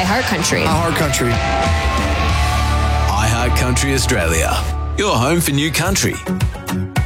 iHeart Country. iHeart Country. iHeart Country Australia, your home for new country.